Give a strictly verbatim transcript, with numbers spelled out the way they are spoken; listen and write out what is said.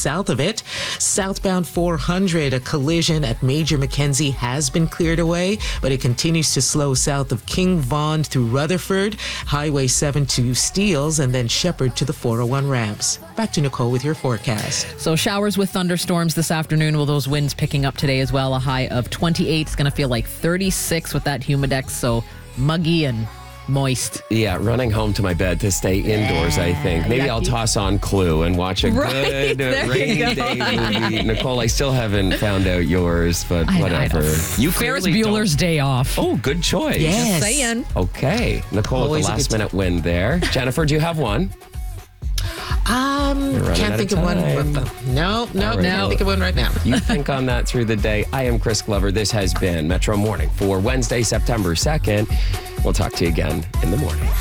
south of it. Southbound four hundred, a collision at Major Mackenzie has been cleared away, but it continues to slow south of King Vaughan through Rutherford, Highway seven to Steeles, and then Shepherd to the four oh one ramps. Back to Nicole with your forecast. So showers with thunderstorms this afternoon. Will those winds picking up today as well? A high of twenty-eight. It's going to feel like thirty-six with that humidex, so muggy and moist. Yeah, running home to my bed to stay indoors, I think. Maybe yucky. I'll toss on Clue and watch a Right, good there rainy you go. day movie. Nicole, I still haven't found out yours, but I know, I whatever. know. You Ferris clearly Bueller's don't- Day Off. Oh, good choice. Yes. Saying. Okay. Nicole Always with a the last good minute win there. Jennifer, do you have one? Um, running can't out think of of one. time. No, no, All right. can't think of one right now. You think on that through the day. I am Chris Glover. This has been Metro Morning for Wednesday, September second. We'll talk to you again in the morning.